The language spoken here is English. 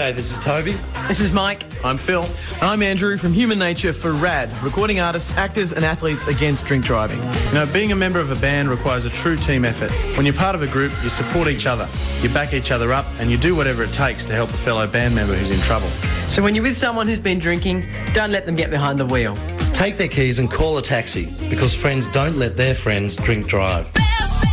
G'day, this is Toby. This is Mike. I'm Phil. I'm Andrew from Human Nature for RAD, recording artists, actors and athletes against drink driving. You know, being a member of a band requires a true team effort. When you're part of a group, you support each other, you back each other up and you do whatever it takes to help a fellow band member who's in trouble. So when you're with someone who's been drinking, don't let them get behind the wheel. Take their keys and call a taxi because friends don't let their friends drink drive.